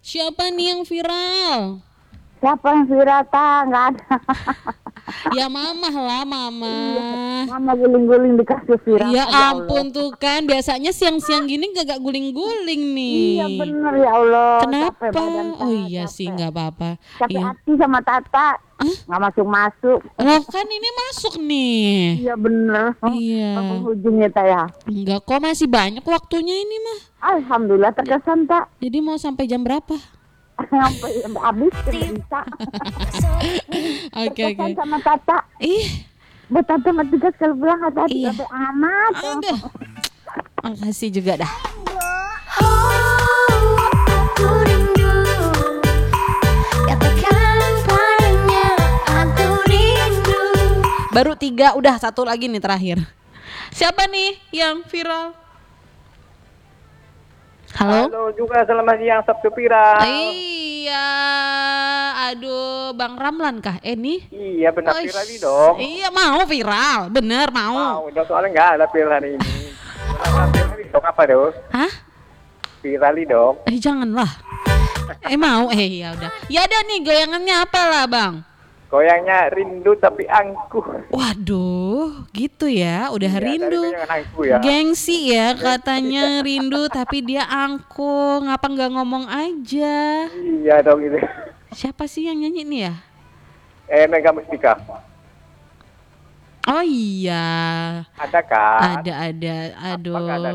Siapa nih yang viral? Siapa yang viral tak? Nggak ada. Ya mama lah mama. Mama guling-guling di kasus viral. Ya Allah. ampun tuh kan, biasanya siang-siang gini gak guling-guling Iya nih. bener ya Allah. Capek Kenapa? badan Oh tak, iya sih, capek. nggak apa-apa. Capek Iya. hati sama Tata. Hah? Nggak masuk-masuk. Loh kan ini masuk nih. Iya bener. Iya. Penghujungnya tak ya. Enggak kok, masih banyak waktunya ini mah. Alhamdulillah terkesan tak. Jadi mau sampai jam berapa? Sampai habis tidak bisa. Oke. Terkesan sama Tata. Ih, Buat Tata mati gas kalau pulang hati-hati Iya. sampai amat. aduh. Makasih juga dah. Aku rindu, katakan padanya aku rindu. Baru 3, udah 1 lagi nih terakhir. Siapa nih yang viral? Halo? Halo juga, selamat siang Sabtu viral. Iya, aduh, Bang Ramlan kah? Nih? Iya benar Oish, viral ini dong. Iya mau viral, bener mau. Mau dong, soalnya nggak ada viral hari ini. Viral ini dong apa dong? Hah? Viral ini dong. Janganlah. Mau? Ya udah. Ya ada nih goyangannya apa lah Bang? Goyangnya rindu tapi angkuh. Waduh, gitu ya, udah Iya, rindu. dari goyangan angkuh ya. Gengsi ya katanya rindu tapi dia angkuh, ngapa nggak ngomong aja? Iya dong itu. Siapa sih yang nyanyi nih ya? Mega Mustika. Oh iya, Ada kan? ada, Apa nggak ada? aduh.